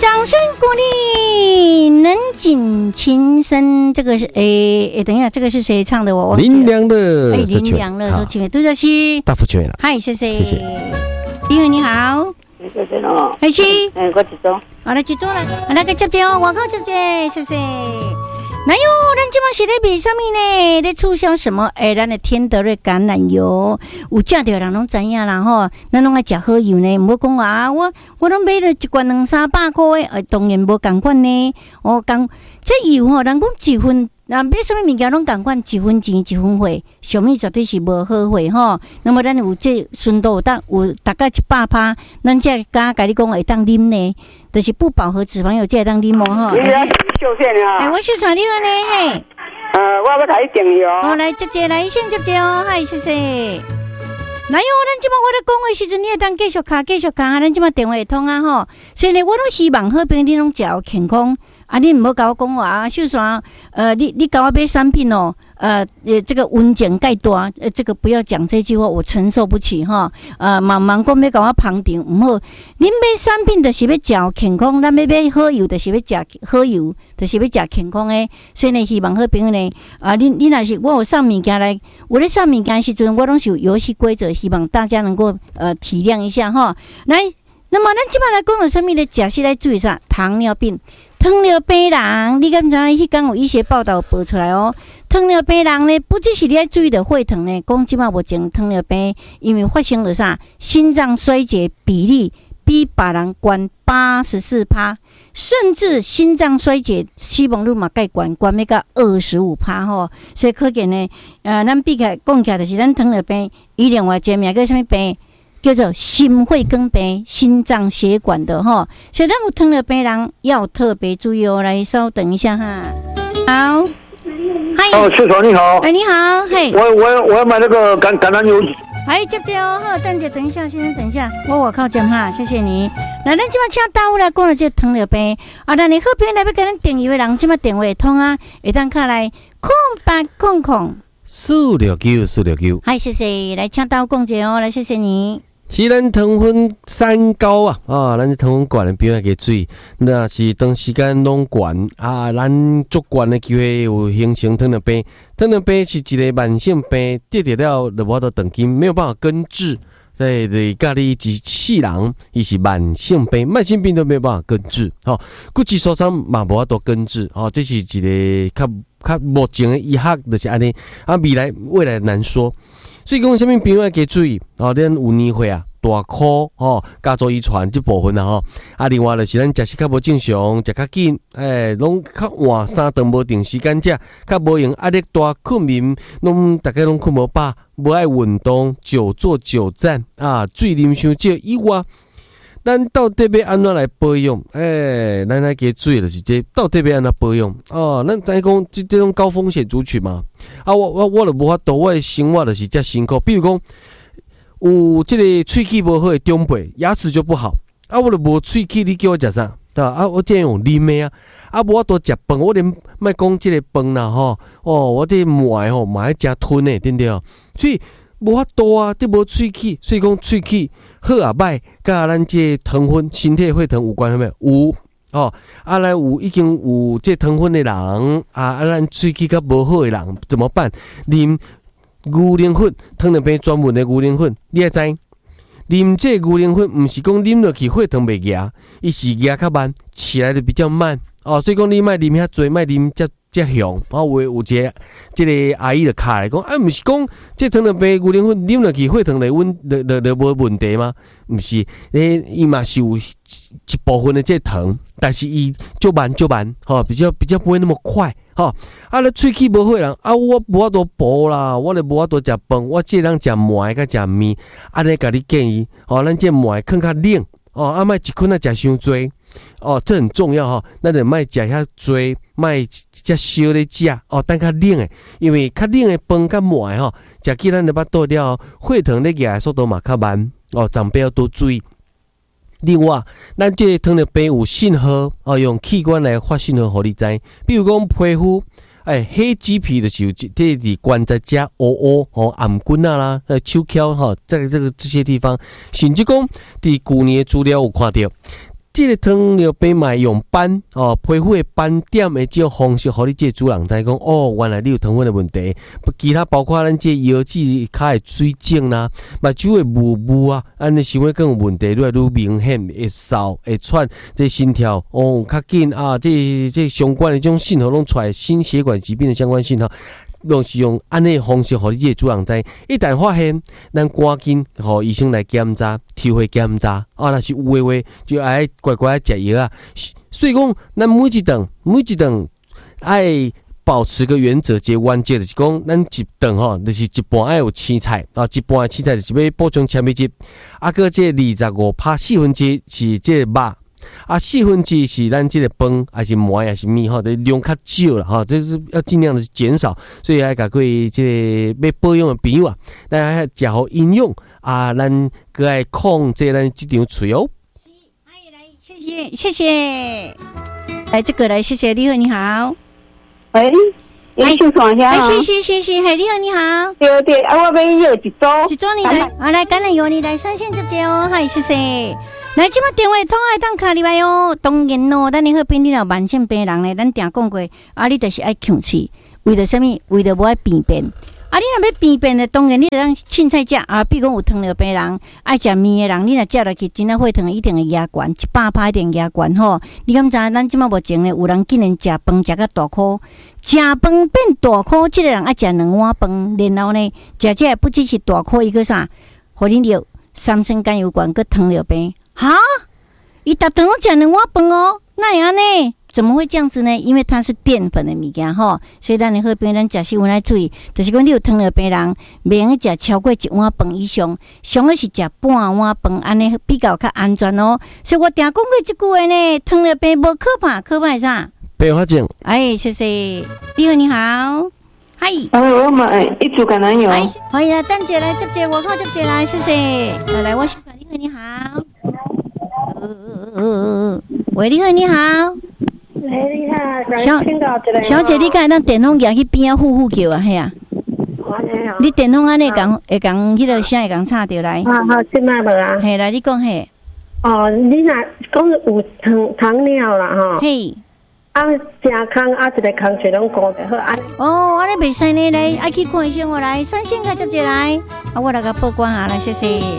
掌声鼓励，能紧情深。这个是等一下，这个是谁唱的？我忘记了。 林良乐， 林良乐说请杜小西， 大福全了。 嗨，谢谢， 谢谢。 李慧你好， 谢谢哦。 嗨是， 我一组。 好来一组来，来个接电话，外口接接，谢谢。哪有？咱即马是咧卖什么呢？咧促销什么？咱的天德瑞橄榄油，有食着人拢知影啦吼。咱拢爱食好油呢，唔好讲话我拢买了一罐200-300块的，当然无共款呢。这油吼，人讲一分。买什么物件拢共款，1分钱1分货，上面绝对是无好货吼。那么咱有这纯度有大概100%，咱才甲你讲会当啉呢，就是不饱和脂肪有才会当啉哦吼。 你来秀线啊？ 我秀传你个呢嘿。 我要开订油。 来接来先接着，嗨，谢谢。哪有咱即马我咧讲的时阵，你会当继续卡，咱即马电话会通啊吼。所以呢，我拢希望好朋友你拢食有健康。你唔好甲我讲话啊，秀传，你甲我买产品哦，这个文件介大，这个不要讲这句话，我承受不起哈。忙讲要甲我旁听，唔好。恁买产品就是要食健康，咱要买好油就是要食好油，就是要食健康的。所以呢，希望好朋友呢，你若是我有送物件来，我咧送物件的时阵，我拢是有游戏规则，希望大家能够体谅一下哈。来，那么咱即摆来讲有啥物呢？食时来注意啥？糖尿病。糖尿病人，你敢知？迄天有医学报道报出来哦。糖尿病人呢，不只是你要注意的血糖呢，讲即马无种糖尿病，因为发生了啥？心脏衰竭比例比别人高84%，甚至心脏衰竭死亡率嘛介高要到25%吼。所以可见呢，咱比起来讲起来，就是咱糖尿病，伊另外一个名叫什么病？叫做心血管病、心脏血管的哈，所以咱有糖尿病人要特别注意哦。来，稍等一下哈。好，嗨， 市长你好。 你好，嘿。 我要买那个橄榄油。 接哦，好，等一下，先生，等一下，我靠讲哈，谢谢你。来，咱即马请大夫来讲了这糖尿病，咱你好朋友来要跟咱订油的人，即马电话通啊，会当卡来0800 469。 嗨，谢谢，来请大夫讲解哦，来，谢谢你。 是咱糖分三高咱这糖分高的朋友要注意，那是长时间拢高咱足高的机会有形成糖尿病。糖尿病是一个慢性病，得了就无法度断根，没有办法根治。在家里一世人，伊是慢性病，慢性病都没有办法根治。骨质疏松嘛无法度根治。这是一个较目前的医学就是安尼。未来难说。所以讲，什么朋友要加注意咱有年岁大箍家族遗传这部分另外就是咱食食较无正常，食较紧，拢较晚3顿无定时间食，较无用压力大，困眠拢大家拢困无饱，无爱运动，久坐久站水啉伤少以外，咱到底要安怎来保养？咱来加注意就是这到底要安怎保养咱知讲这种高风险族群嘛我就无法度，我的生活就是遮辛苦。比如讲有这个喙齿无好的长辈，牙齿就不好我就无喙齿，你叫我食啥？我这样用啉的无法度食饭，我连莫讲这个饭啦我这糜嘛要食吞的，对不对？所以无法度这无喙齿，所以讲喙齿好歹，甲咱这糖分、身体血糖有关系没有？有来有已经有这糖分的人咱喙齿较无好的人怎么办？啉牛奶粉，糖尿病专门的牛奶粉，你会知？啉这牛奶粉，不是讲啉落去血糖袂压，伊是压较慢，起来就比较慢所以讲你莫啉遐多，莫啉遮凶有一个这个阿姨就卡来讲不是讲这糖尿病牛奶粉啉落去血糖就无问题吗？不是，伊嘛是有一部分的这糖，但是伊就慢比较不会那么快咱喙齿无好人我无法度补啦，我就无法度食饭，我只能食糜甲食面，安尼甲你建议咱这糜放较冷莫一捆食伤多这很重要咱就莫食遐多，莫遮烧咧食等较冷的，因为较冷的饭甲糜食起咱的巴肚了，血糖咧压的速度嘛较慢长辈要多注意。另外，咱这糖尿病有信号用器官来发信号互你知，比如讲皮肤黑脂皮就是有这里关节遮乌颔棍啦手翘这些地方，甚至讲伫去年的资料有看到， 这个糖尿病嘛用斑哦，皮肤的斑点的这种方式，互你这个主人知讲哦，原来你有糖分的问题。其他包括咱这腰子骹的水肿啦，目睭的雾啊，安尼想要更有问题，愈来愈明显，会烧会喘，这心跳哦较紧啊，这相关的这种信号拢出来，心血管疾病的相关信号。拢是用安尼方式，互你这个主人知。一旦发现，咱赶紧互医生来检查，抽血检查。啊，若是有的话，就爱乖乖食药啊。所以讲，咱每一顿爱保持个原则，即原则就是讲，咱一顿吼，就是一半爱有青菜，啊，一半的青菜就是要补充纤维质，啊，个这25%、4%是这个肉。啊，4%是咱这个饭，还是糜，还是米吼，的量较少啦吼，这是要尽量的减少。所以爱甲各位这个要保养的朋友啊，咱爱食好营养啊，咱个爱控制咱这张嘴哦。 来，谢谢。来，这个来，谢谢，你好，你好。 喂，你姓啥呀？ 谢，嘿，你好，你好。 对，啊，我要要一组你来，啊，来，橄榄油你来3线接接哦，嗨，谢谢。来，即摆电话通爱当卡入来哦。当然哦，咱你好病，你若慢性病人咧，咱定讲过，啊，你就是爱强气，为着什么？为着无爱便便。啊，你若要便便咧，当然你着当凊彩食啊。比如讲有糖尿病人，爱食面的人，你若食落去，真啊血糖一定会压悬，100%一定压悬吼。你敢知？咱即摆目前咧，有人竟然食饭食到大箍，食饭变大箍，即个人爱食2碗饭，然后呢，食这不只是大箍，伊个啥？互你着三酸甘油酐，佮糖尿病。哈，伊逐顿拢食2碗饭哦，那会安尼？怎么会这样子呢？因为它是淀粉的物件吼，所以咱的好病人食食有爱注意，就是讲你有糖尿病人，袂用食超过1碗饭以上，上个是食半碗饭，安尼比较较安全哦。所以我定讲过这句话呢，糖尿病无可怕，可怕是啥？ 并发症。 哎，谢谢，你好，你好，嗨。 我买一组橄榄油。 欢迎啊，蛋姐来接接，我靠接接来，谢谢。来，我欣赏你好，你好。喂，你好，你好。 喂，你好， 小姐，你敢当电风牙去边啊呼叫啊？嘿啊！你电风安尼会讲迄个声会讲插着来。 好，现在无啊。 嘿，来你讲嘿。 哦，你若讲有糖尿啦吼。 嘿。 啊，正空啊，一个空水拢顾得好啊。 哦，安尼袂使呢，来爱去看医生，我来3线甲接来，啊，我来甲报关下来，谢谢。